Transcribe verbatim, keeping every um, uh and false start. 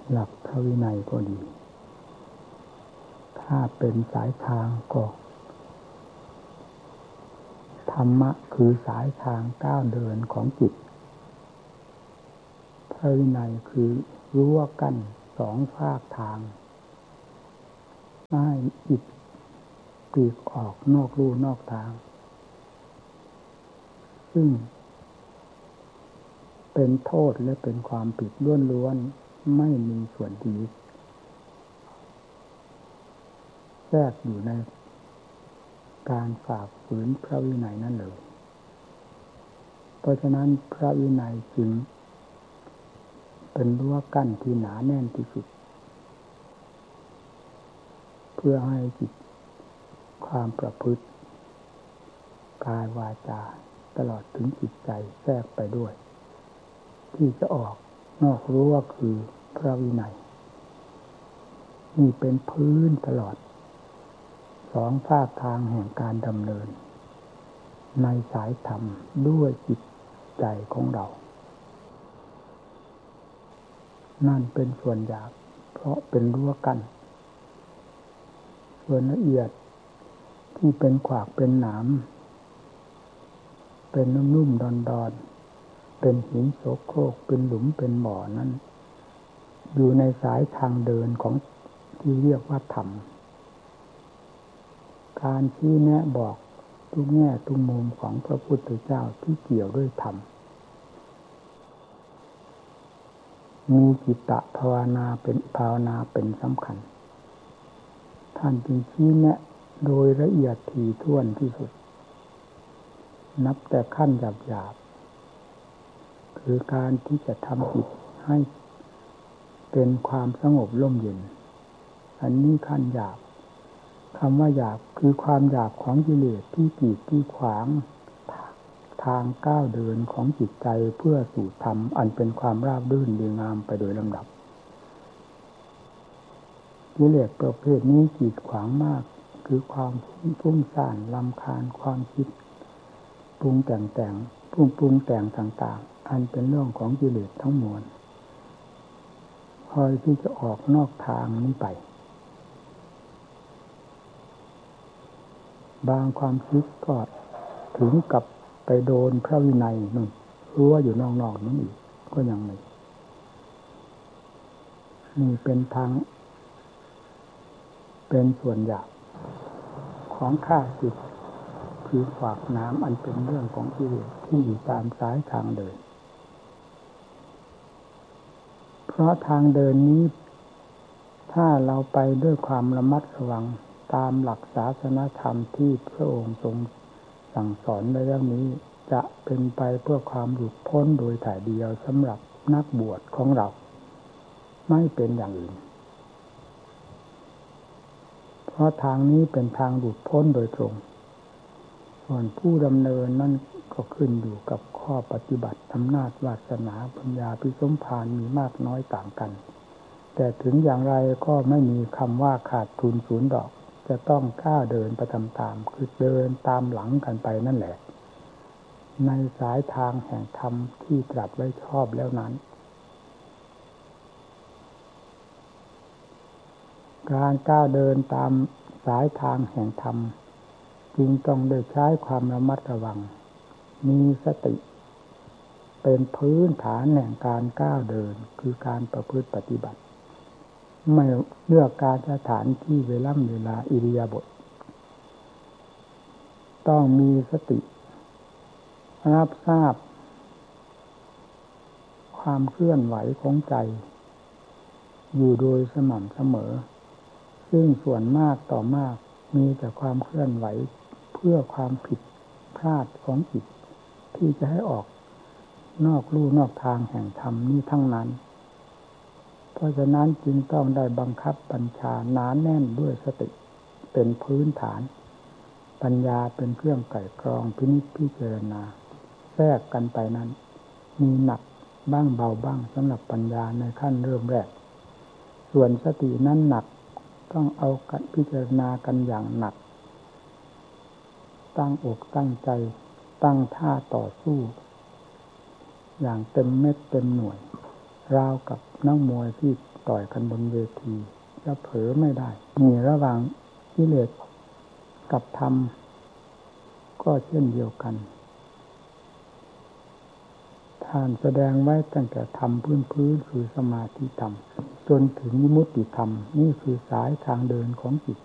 หลักพระวินัยก็ดีถ้าเป็นสายทางก็ธรรมะคือสายทางก้าวเดินของจิตพระวินัยคือรั้วกั้นสองฝากทางให้จิตปลีกออกนอกลู่นอกทางซึ่งเป็นโทษและเป็นความผิดล้วนๆไม่มีส่วนดีแทรกอยู่ในการฝ่าฝืนพระวินัยนั่นเลยเพราะฉะนั้นพระวินัยจึงเป็นรั้วกั้นที่หนาแน่นที่สุดเพื่อให้จิตความประพฤติกายวาจาตลอดถึงจิตใจแทรกไปด้วยที่จะออกนอกรั้วคือพระวินัยนี่เป็นพื้นตลอดสองภาคทางแห่งการดำเนินในสายธรรมด้วยจิตใจของเรานั่นเป็นส่วนหยาบเพราะเป็นรั้วกั้นส่วนละเอียดที่เป็นขวากเป็นหนามเป็นนุ่มๆดอนๆเป็นหินโสโครกเป็นหลุมเป็นบ่อนั้นอยู่ในสายทางเดินของที่เรียกว่าธรรมการชี้แนะบอกทุกแง่ทุกมุมของพระพุทธเจ้าที่เกี่ยวด้วยธรรมมีจิตตภาวนาเป็นภาวนาเป็นสำคัญท่านจึงชี้แนะโดยละเอียดถี่ถ้วนที่สุดนับแต่ขั้นหยาบๆคือการที่จะทำจิตให้เป็นความสงบร่มเย็นอันนี้ขั้นหยาบคำว่าหยาบคือความหยาบของกิเลสที่กีดที่ขวางทางก้าวเดินของจิตใจเพื่อสู่ธรรมอันเป็นความราบรื่นดีงามไปโดยลำดับกิเลสประเภทนี้กีดขวางมากคือความฟุ้งซ่านรำคาญความคิดปรุงแต่งแต่งปรุงปรุงแต่งต่างๆอันเป็นเรื่องของกิเลสทั้งมวลคอยที่จะออกนอกทางนี้ไปบางความคิดก็ถึงกับไปโดนพระวินัยนู่นรู้ว่าอยู่นอกๆนั่นอีกก็ยังไม่นี่เป็นทางเป็นส่วนหยาบของข้าศึกคือฝากน้ำอันเป็นเรื่องของกิเลสที่อยู่ตามสายทางเดินเพราะทางเดินนี้ถ้าเราไปด้วยความระมัดระวังตามหลักศาสนธรรมที่พระองค์ทรงสั่งสอนในเรื่องนี้จะเป็นไปเพื่อความหลุดพ้นโดยถ่ายเดียวสำหรับนักบวชของเราไม่เป็นอย่างอื่นเพราะทางนี้เป็นทางหลุดพ้นโดยตรงส่วนผู้ดำเนินนั่นก็ขึ้นอยู่กับข้อปฏิบัติอำนาจวาสนาปัญญาภิสมภารมีมากน้อยต่างกันแต่ถึงอย่างไรก็ไม่มีคำว่าขาดทุนศูนย์ดอกจะต้องกล้าเดินไปตามๆคือเดินตามหลังกันไปนั่นแหละในสายทางแห่งธรรมที่ตรัสไว้ชอบแล้วนั้นการก้าวเดินตามสายทางแห่งธรรมจึงต้องได้ใช้ความระมัดระวังมีสติเป็นพื้นฐานแห่งการก้าวเดินคือการประพฤติปฏิบัติไม่เลือกการสถานที่เวลาเวลาอิริยาบถต้องมีสติรับทราบความเคลื่อนไหวของใจอยู่โดยสม่ำเสมอซึ่งส่วนมากต่อมากมีแต่ความเคลื่อนไหวเพื่อความผิดพลาดของจิตที่จะให้ออกนอกลู่นอกทางแห่งธรรมนี้ทั้งนั้นเพราะฉะนั้นจึงต้องได้บังคับบัญชาหนาแน่นด้วยสติเป็นพื้นฐานปัญญาเป็นเครื่องไกร่กรองพินิจพิจารณาแทรกกันไปนั้นมีหนักบ้างเบาบ้างสำหรับปัญญาในขั้นเริ่มแรกส่วนสตินั้นหนักต้องเอากันพิจารณากันอย่างหนักตั้งอกตั้งใจตั้งท่าต่อสู้อย่างเต็มเม็ดเต็มหน่วยราวกับนักมวยที่ต่อยกันบนเวทีจะเผลอไม่ได้มีระหว่างกิเลสกับธรรมก็เช่นเดียวกันท่านแสดงไว้ตั้งแต่ธรรมพื้นๆคือสมาธิธรรมจนถึงวิมุตติธรรมนี่คือสายทางเดินของจิต